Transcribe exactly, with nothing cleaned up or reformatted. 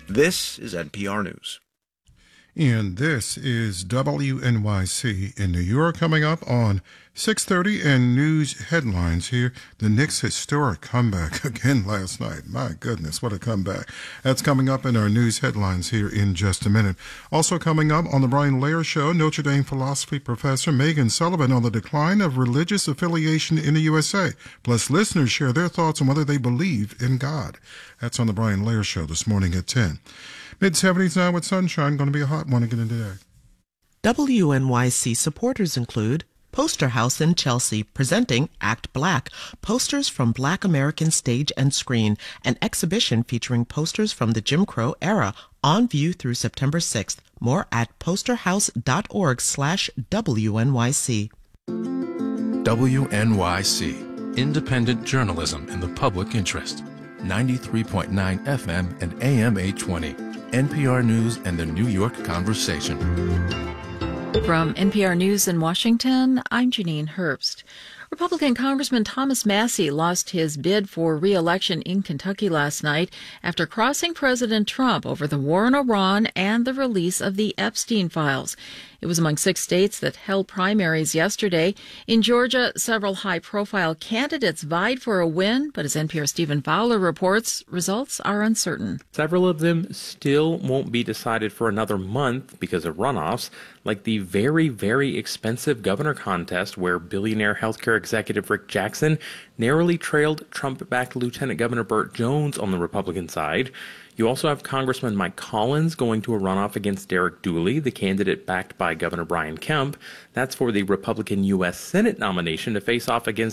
This is N P R News. And this is W N Y C in New York. Coming up on six thirty and news headlines here. The Knicks' historic comeback again last night. My goodness, what a comeback. That's coming up in our news headlines here in just a minute. Also coming up on the Brian Lehrer Show, Notre Dame philosophy professor Megan Sullivan on the decline of religious affiliation in the U S A. Plus, listeners share their thoughts on whether they believe in God. That's on the Brian Lehrer Show this morning at ten. mid seventies now with sunshine. Going to be a hot one again today. W N Y C supporters include Poster House in Chelsea, presenting Act Black, posters from Black American stage and screen, an exhibition featuring posters from the Jim Crow era, on view through September sixth. More at posterhouse.org slash WNYC. W N Y C, independent journalism in the public interest. ninety-three point nine F M and A M eight twenty. N P R News and the New York Conversation. From N P R News in Washington, I'm Janine Herbst. Republican Congressman Thomas Massie lost his bid for re-election in Kentucky last night after crossing President Trump over the war in Iran and the release of the Epstein files. It was among six states that held primaries yesterday. In Georgia, several high-profile candidates vied for a win, but as N P R's Stephen Fowler reports, results are uncertain. Several of them still won't be decided for another month because of runoffs, like the very, very expensive governor contest where billionaire healthcare executive Rick Jackson narrowly trailed Trump-backed Lieutenant Governor Burt Jones on the Republican side. You also have Congressman Mike Collins going to a runoff against Derek Dooley, the candidate backed by Governor Brian Kemp. That's for the Republican U S Senate nomination to face off against